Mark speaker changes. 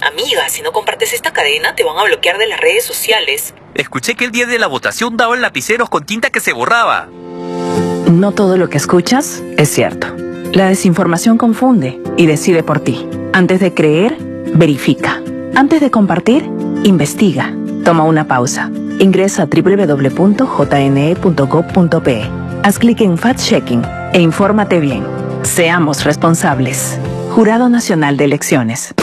Speaker 1: Amiga, si no compartes esta cadena, te van a bloquear de las redes sociales.
Speaker 2: Escuché que el día de la votación daban lapiceros con tinta que se borraba.
Speaker 3: No todo lo que escuchas es cierto. La desinformación confunde y decide por ti. Antes de creer, verifica. Antes de compartir, investiga. Toma una pausa. Ingresa a www.jne.gov.pe. Haz clic en Fact-Checking e infórmate bien. Seamos responsables. Jurado Nacional de Elecciones.